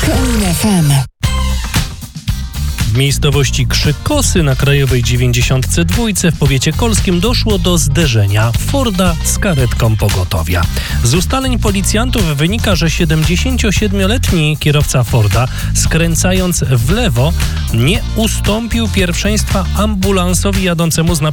TOK FM. W miejscowości Krzykosy na Krajowej 92 w powiecie kolskim doszło do zderzenia Forda z karetką pogotowia. Z ustaleń policjantów wynika, że 77-letni kierowca Forda, skręcając w lewo, nie ustąpił pierwszeństwa ambulansowi jadącemu z